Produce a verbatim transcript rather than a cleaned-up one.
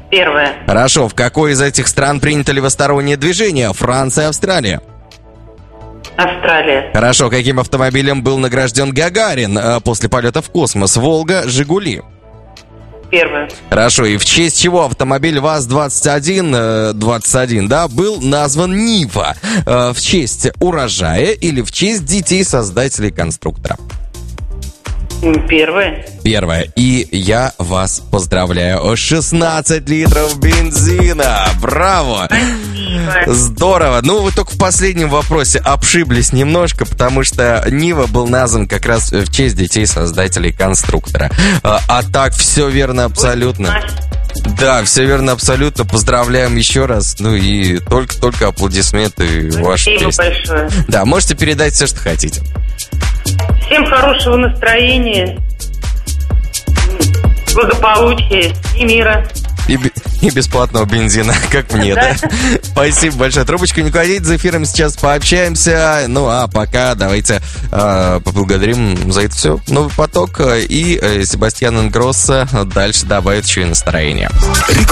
Первое. Хорошо. В какой из этих стран принято левостороннее движение? Франция, Австралия? Австралия. Хорошо. Каким автомобилем был награжден Гагарин э, после полета в космос? Волга, Жигули? Первое. Хорошо. И в честь чего автомобиль ВАЗ двадцать один, э, двадцать один, да, был назван Нива? Э, в честь урожая или в честь детей создателей конструктора? Первое. Первое. И я вас поздравляю. шестнадцать литров бензина. Браво! Спасибо. Здорово. Ну, вы только в последнем вопросе обшиблись немножко, потому что Нива был назван как раз в честь детей создателей конструктора. А, а так все верно абсолютно. Да, все верно абсолютно. Поздравляем еще раз. Ну и только-только аплодисменты вашей Спасибо песне. большое. Да, можете передать все, что хотите. Всем хорошего настроения, благополучия и мира. И, б- и бесплатного бензина, как мне, да? Спасибо большое. Трубочку не кладите, за эфиром сейчас пообщаемся. Ну, а пока давайте э, поблагодарим за это все. Новый поток. И э, Себастьян Ингросса дальше добавит еще и настроение.